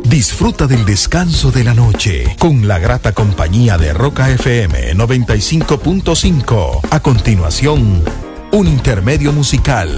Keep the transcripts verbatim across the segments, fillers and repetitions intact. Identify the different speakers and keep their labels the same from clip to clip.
Speaker 1: Disfruta del descanso de la noche con la grata compañía de Roca F M noventa y cinco punto cinco. A continuación, un intermedio musical.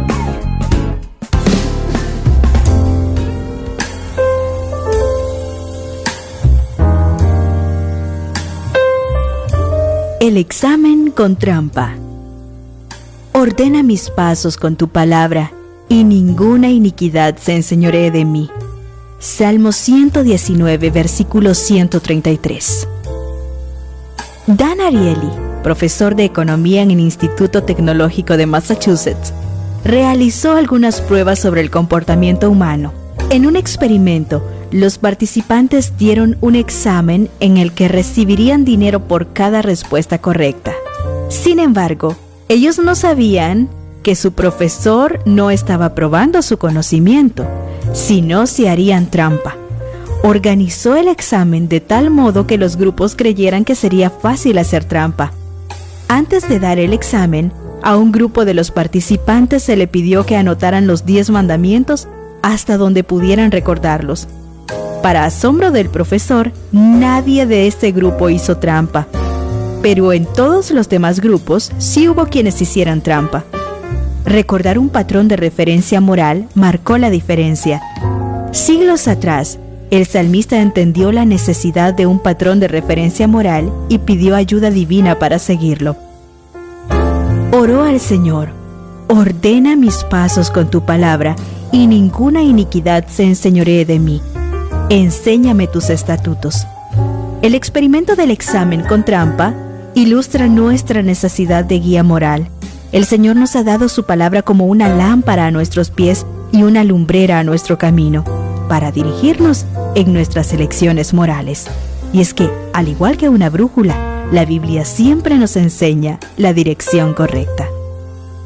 Speaker 2: El examen con trampa. Ordena mis pasos con tu palabra, y ninguna iniquidad se enseñoree de mí. Salmo ciento diecinueve, versículo ciento treinta y tres. Dan Ariely, profesor de economía en el Instituto Tecnológico de Massachusetts, realizó algunas pruebas sobre el comportamiento humano. En un experimento, los participantes dieron un examen en el que recibirían dinero por cada respuesta correcta. Sin embargo, ellos no sabían que su profesor no estaba probando su conocimiento, sino si harían trampa. Organizó el examen de tal modo que los grupos creyeran que sería fácil hacer trampa. Antes de dar el examen, a un grupo de los participantes se le pidió que anotaran los diez mandamientos hasta donde pudieran recordarlos. Para asombro del profesor, nadie de este grupo hizo trampa, pero en todos los demás grupos sí hubo quienes hicieran trampa. Recordar un patrón de referencia moral marcó la diferencia. Siglos atrás, el salmista entendió la necesidad de un patrón de referencia moral y pidió ayuda divina para seguirlo. Oró al Señor: ordena mis pasos con tu palabra, y ninguna iniquidad se enseñoree de mí. Enséñame tus estatutos. El experimento del examen con trampa ilustra nuestra necesidad de guía moral. El Señor nos ha dado su palabra como una lámpara a nuestros pies y una lumbrera a nuestro camino, para dirigirnos en nuestras elecciones morales. Y es que, al igual que una brújula, la Biblia siempre nos enseña la dirección correcta.